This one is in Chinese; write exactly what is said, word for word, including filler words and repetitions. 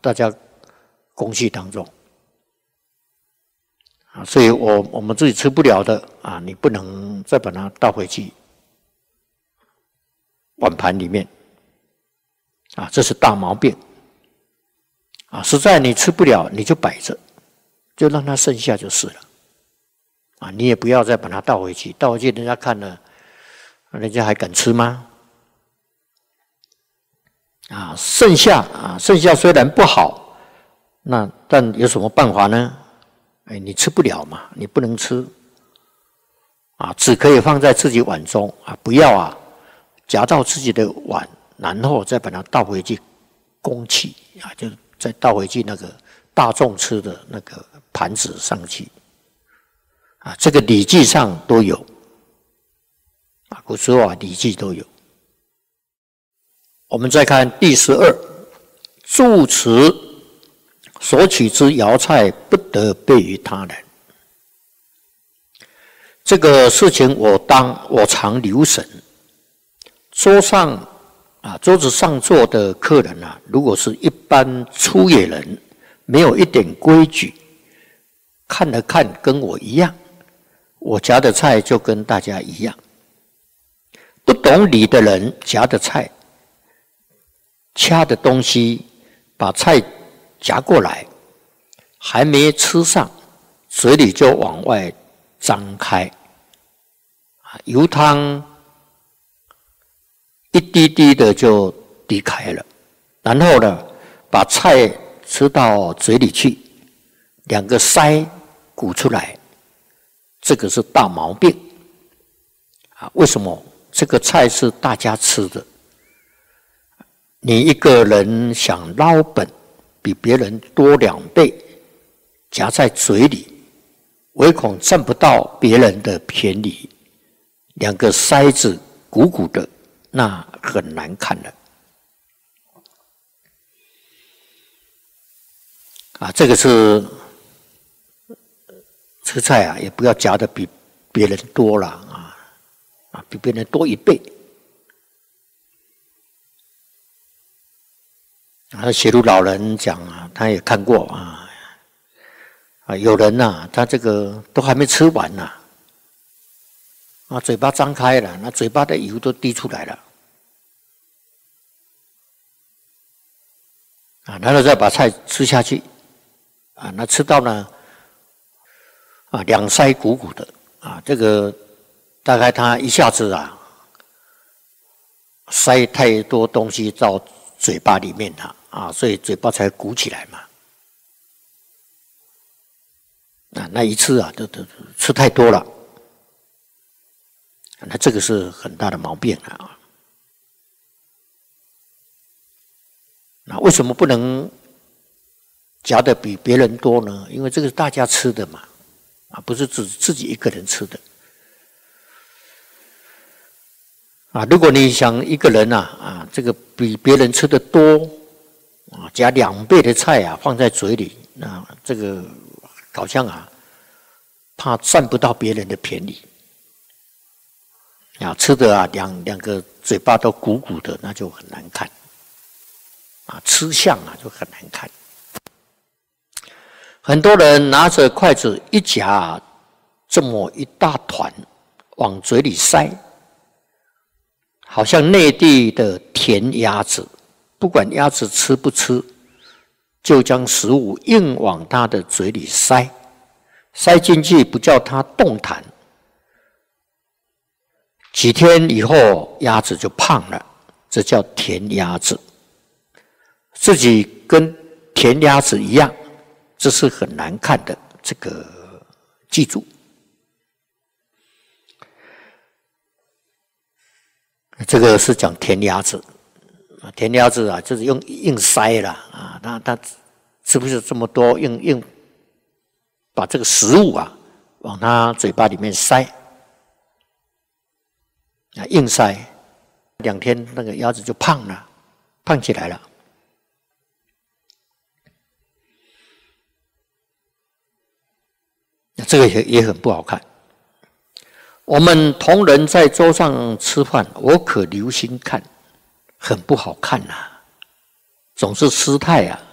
大家公器当中啊，所以我我们自己吃不了的啊，你不能再把它倒回去碗盘里面啊，这是大毛病啊！实在你吃不了，你就摆着，就让它剩下就是了啊！你也不要再把它倒回去，倒回去人家看了，人家还敢吃吗？啊，剩下啊，剩下虽然不好，那但有什么办法呢？哎，你吃不了嘛，你不能吃啊，只可以放在自己碗中啊，不要啊，夹到自己的碗，然后再把它倒回去公器啊，就再倒回去那个大众吃的那个盘子上去啊，这个《礼记》上都有啊，古时候啊，《礼记》都有。我们再看第十二，住持所取之肴菜不得备于他人。这个事情我当我常留神。桌上啊，桌子上坐的客人啊，如果是一般粗野人，没有一点规矩，看了看跟我一样，我夹的菜就跟大家一样。不懂礼的人夹的菜，掐的东西，把菜夹过来，还没吃上，嘴里就往外张开，油汤一滴滴的就滴开了，然后呢，把菜吃到嘴里去，两个腮鼓出来，这个是大毛病啊！为什么？这个菜是大家吃的，你一个人想捞本，比别人多两倍，夹在嘴里，唯恐占不到别人的便宜，两个腮子鼓鼓的，那很难看了啊！这个是吃菜啊，也不要夹的比别人多了啊啊，比别人多一倍。啊，写入老人讲啊，他也看过啊啊，有人呐、啊，他这个都还没吃完呐、啊，啊，嘴巴张开了，那嘴巴的油都滴出来了，啊，然后再把菜吃下去，啊，那吃到呢，啊，两腮鼓鼓的，啊，这个大概他一下子啊，塞太多东西到嘴巴里面了，啊，所以嘴巴才鼓起来嘛。啊，那一次啊，都都吃太多了，那这个是很大的毛病啊。那为什么不能夹的比别人多呢？因为这个是大家吃的嘛，啊，不是只自己一个人吃的。啊，如果你想一个人啊啊，这个比别人吃的多啊，夹两倍的菜啊放在嘴里，那这个好像啊，怕占不到别人的便宜啊，吃的啊两两个嘴巴都鼓鼓的，那就很难看啊，吃相啊就很难看。很多人拿着筷子一夹，这么一大团往嘴里塞。好像内地的填鸭子，不管鸭子吃不吃，就将食物硬往它的嘴里塞，塞进去不叫它动弹，几天以后鸭子就胖了，这叫填鸭子。自己跟填鸭子一样，这是很难看的，这个记住。这个是讲填鸭子，填鸭子啊，就是用硬塞了啊，他他是不是这么多硬硬把这个食物啊往他嘴巴里面塞啊，硬塞，两天那个鸭子就胖了，胖起来了。这个也也很不好看。我们同仁在桌上吃饭，我可留心看，很不好看呐、啊，总是失态啊。